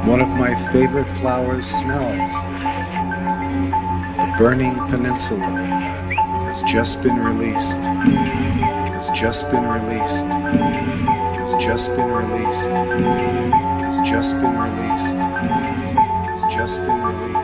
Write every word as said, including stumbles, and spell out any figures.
One of my favorite flowers smells. The Burning Peninsula has just been released. Has just been released. Has just been released. Has just been released. Has just been released.